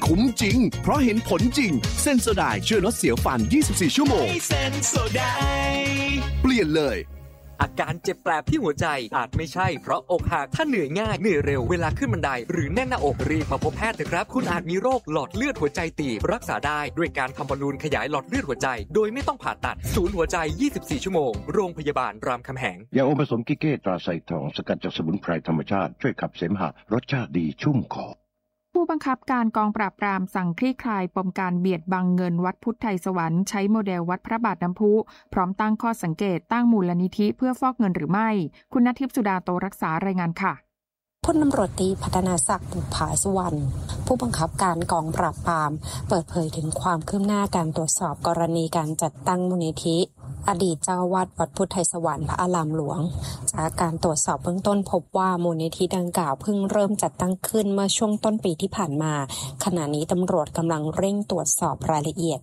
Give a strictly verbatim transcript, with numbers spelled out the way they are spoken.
คุ้มจริงเพราะเห็นผลจริงเซนโซไดช่วยลดเสียวฟันยี่สิบสี่ชั่วโมงเซนโซไดเปลี่ยนเลยอาการเจ็บแปลบที่หัวใจอาจไม่ใช่เพราะอกหักถ้าเหนื่อยง่ายเหนื่อยเร็วเวลาขึ้นบันไดหรือแน่นหน้าอกรีบมาพบแพทย์เถอะครับคุณอาจมีโรคหลอดเลือดหัวใจตีบรักษาได้ด้วยการทำบอลลูนขยายหลอดเลือดหัวใจโดยไม่ต้องผ่าตัดศูนย์หัวใจยี่สิบสี่ชั่วโมงโรงพยาบาลรามคำแหงยาอมผสมกิเก้ตราไซทองสกัดจากสมุนไพรธรรมชาติช่วยขับเสมหะรสชาติดีชุ่มคอผู้บังคับการกองปราบปรามสั่งคลี่คลายปมการเบียดบังเงินวัดพุทธไทยสวรรค์ใช้โมเดลวัดพระบาทน้ำพุพร้อมตั้งข้อสังเกตตั้งมูลนิธิเพื่อฟอกเงินหรือไม่คุณณทิพย์สุดาโตรักษารายงานค่ะพลตำรวจตรีพัฒนาศักดิ์บุภาสุวรรณผู้บังคับการกองปราบปรามเปิดเผยถึงความคืบหน้าการตรวจสอบกรณีการจัดตั้งมูลนิธิอดีตเจ้าอาวาสวัดพุทธไทยสวรรค์พระอารามหลวงจากการตรวจสอบเบื้องต้นพบว่ามูลนิธิดังกล่าวเพิ่งเริ่มจัดตั้งขึ้นเมื่อช่วงต้นปีที่ผ่านมาขณะนี้ตำรวจกำลังเร่งตรวจสอบรายละเอียด